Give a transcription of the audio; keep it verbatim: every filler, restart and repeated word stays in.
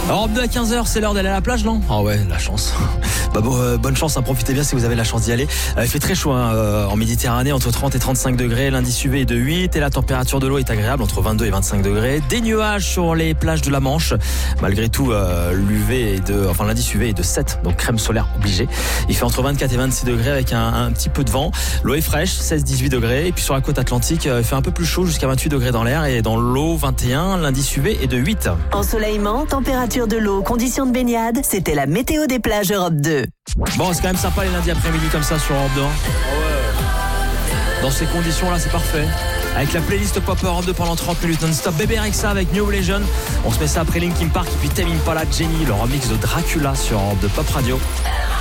Europe deux à quinze heures, c'est l'heure d'aller à la plage, non? Ah ouais, la chance. Bah bon, euh, bonne chance, hein, profitez bien si vous avez la chance d'y aller. Euh, il fait très chaud hein, euh, en Méditerranée, entre trente et trente-cinq degrés. L'indice U V est de huit et la température de l'eau est agréable, entre vingt-deux et vingt-cinq degrés. Des nuages sur les plages de la Manche. Malgré tout, euh, l'U V est de, enfin l'indice U V est de sept, donc crème solaire obligée. Il fait entre vingt-quatre et vingt-six degrés avec un, un petit peu de vent. L'eau est fraîche, seize à dix-huit degrés. Et puis sur la côte atlantique, euh, il fait un peu plus chaud, jusqu'à vingt-huit degrés dans l'air. Et dans l'eau, vingt et un. L'indice U V est de huit. Ensoleillement, température de l'eau, conditions de baignade. C'était la météo des plages Europe deux. Bon, c'est quand même sympa les lundis après-midi comme ça sur Europe deux. Hein. Oh ouais. Dans ces conditions-là, c'est parfait. Avec la playlist Pop Europe deux pendant trente minutes non-stop. Bébé Rexha avec New Legend. On se met ça après Linkin Park et puis Tame Impala, Jenny, le remix de Dracula sur Europe deux Pop Radio.